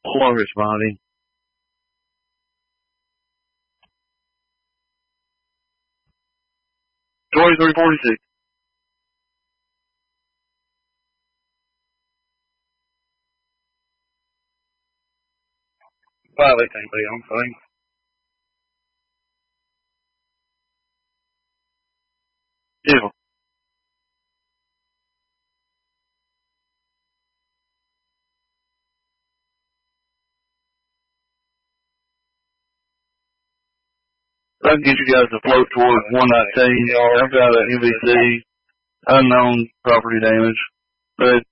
Hello, responding. 2346. Violate anybody on thing. Ew. I can get you guys to float towards 119. I've got an MVC, unknown property damage. But